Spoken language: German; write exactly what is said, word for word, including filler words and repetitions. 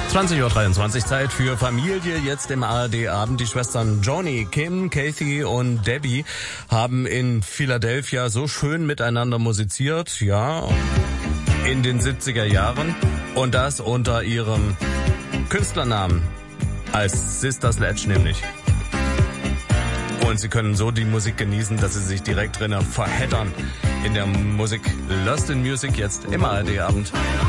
zwanzig Uhr dreiundzwanzig, Zeit für Familie. Jetzt im A R D-Abend. Die Schwestern Joni, Kim, Kathy und Debbie haben in Philadelphia so schön miteinander musiziert, ja, in den siebziger Jahren. Und das unter ihrem Künstlernamen, als Sister Sledge nämlich. Und sie können so die Musik genießen, dass sie sich direkt drinnen verheddern in der Musik. Lost in Music jetzt im A R D-Abend.